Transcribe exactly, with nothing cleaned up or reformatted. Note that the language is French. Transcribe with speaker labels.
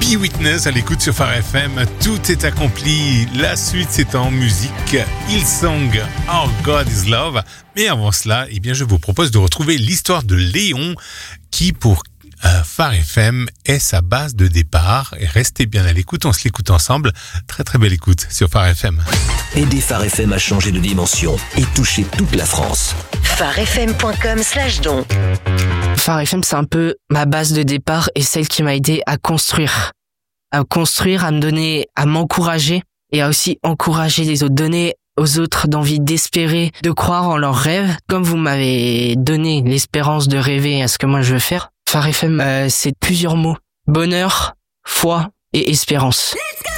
Speaker 1: Be Witness à l'écoute sur Phare F M. Tout est accompli. La suite, c'est en musique. Hillsong, Our God is Love. Mais avant cela, eh bien, je vous propose de retrouver l'histoire de Léon qui, pour euh, Phare F M, est sa base de départ. Et restez bien à l'écoute. On se l'écoute ensemble. Très, très belle écoute sur Phare F M.
Speaker 2: Aidez Phare F M à changer de dimension et toucher toute la France.
Speaker 3: pharefm.com slash don.
Speaker 4: Phare F M, c'est un peu ma base de départ et celle qui m'a aidé à construire. À construire, à me donner, à m'encourager et à aussi encourager les autres. Donner aux autres d'envie d'espérer, de croire en leurs rêves. Comme vous m'avez donné l'espérance de rêver à ce que moi je veux faire. Phare F M, euh, c'est plusieurs mots. Bonheur, foi et espérance.